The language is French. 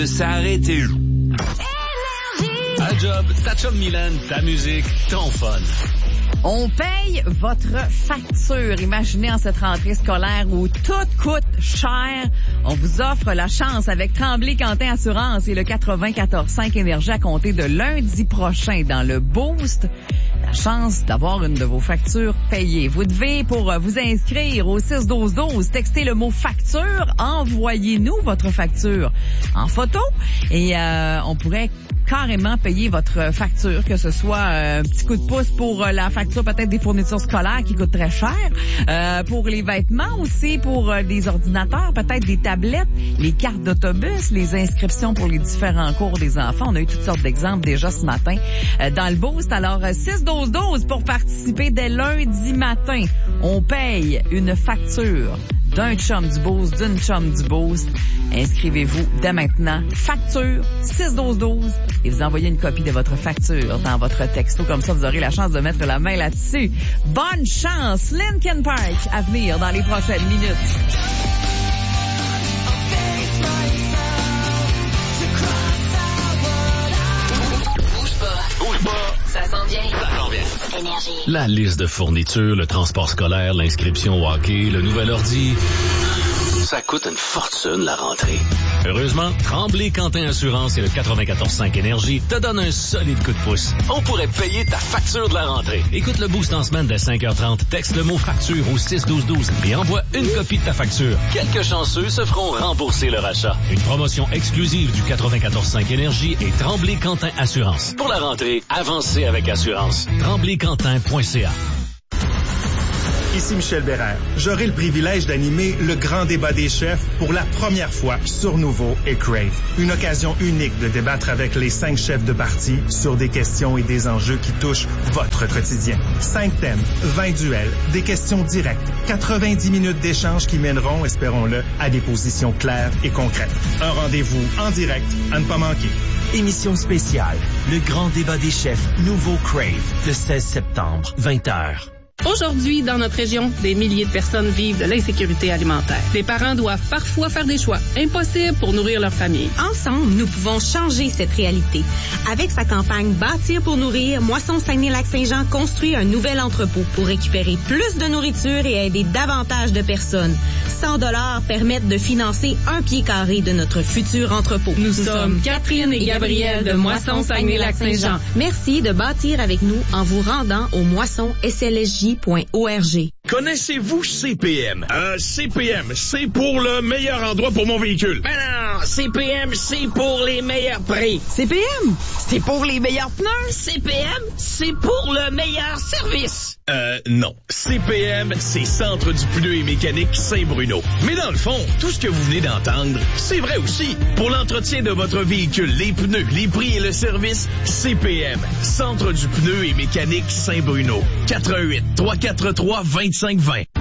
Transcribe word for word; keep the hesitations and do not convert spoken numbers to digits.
veut s'arrêter. À job, ta chum Mylène, ta musique, ton fun. On paye votre facture. Imaginez en cette rentrée scolaire où tout coûte cher. On vous offre la chance avec Tremblay-Quentin Assurance et le quatre-vingt-quatorze cinq Énergie à compter de lundi prochain dans le Boost. La chance d'avoir une de vos factures payées. Vous devez, pour vous inscrire au six douze douze, texter le mot facture. Envoyez-nous votre facture en photo et euh, on pourrait carrément payer votre facture, que ce soit un petit coup de pouce pour la facture peut-être des fournitures scolaires qui coûtent très cher, euh, pour les vêtements aussi, pour les ordinateurs, peut-être des tablettes, les cartes d'autobus, les inscriptions pour les différents cours des enfants. On a eu toutes sortes d'exemples déjà ce matin euh, dans le Boost. Alors, six douze douze pour participer dès lundi matin. On paye une facture d'un chum du Boost, d'une chum du Boost. Inscrivez-vous dès maintenant. Facture six douze douze et vous envoyez une copie de votre facture dans votre texto. Comme ça, vous aurez la chance de mettre la main là-dessus. Bonne chance! Linkin Park à venir dans les prochaines minutes. Bouge pas. Bouge pas. Ça s'en vient. Ça s'en vient. Énergie. La liste de fournitures, le transport scolaire, l'inscription au hockey, le nouvel ordi... Ça coûte une fortune, la rentrée. Heureusement, Tremblay-Quentin Assurance et le quatre-vingt-quatorze cinq Énergie te donnent un solide coup de pouce. On pourrait payer ta facture de la rentrée. Écoute le Boost en semaine dès cinq heures trente, texte le mot facture au six douze douze et envoie une copie de ta facture. Quelques chanceux se feront rembourser leur achat. Une promotion exclusive du quatre-vingt-quatorze cinq Énergie et Tremblay-Quentin Assurance. Pour la rentrée, avancez avec assurance. tremblay quentin point c a. Ici Michel Bérère. J'aurai le privilège d'animer le grand débat des chefs pour la première fois sur Nouveau et Crave. Une occasion unique de débattre avec les cinq chefs de parti sur des questions et des enjeux qui touchent votre quotidien. Cinq thèmes, vingt duels, des questions directes, quatre-vingt-dix minutes d'échange qui mèneront, espérons-le, à des positions claires et concrètes. Un rendez-vous en direct à ne pas manquer. Émission spéciale, le grand débat des chefs Nouveau Crave, le seize septembre, vingt heures. Aujourd'hui, dans notre région, des milliers de personnes vivent de l'insécurité alimentaire. Les parents doivent parfois faire des choix impossibles pour nourrir leur famille. Ensemble, nous pouvons changer cette réalité. Avec sa campagne Bâtir pour nourrir, Moisson Saguenay-Lac-Saint-Jean construit un nouvel entrepôt pour récupérer plus de nourriture et aider davantage de personnes. cent dollars permettent de financer un pied carré de notre futur entrepôt. Nous, nous sommes Catherine et Gabriel de Moisson Saguenay-Lac-Saint-Jean. Merci de bâtir avec nous en vous rendant au moisson s l s j point org. Connaissez-vous C P M? Euh, C P M, c'est pour le meilleur endroit pour mon véhicule. Ben non, C P M, c'est pour les meilleurs prix. C P M, c'est pour les meilleurs pneus. C P M, c'est pour le meilleur service. Euh, non. C P M, c'est Centre du pneu et mécanique Saint-Bruno. Mais dans le fond, tout ce que vous venez d'entendre, c'est vrai aussi. Pour l'entretien de votre véhicule, les pneus, les prix et le service, C P M, Centre du pneu et mécanique Saint-Bruno. quatre un huit, trois quatre trois, deux cinq deux zéro.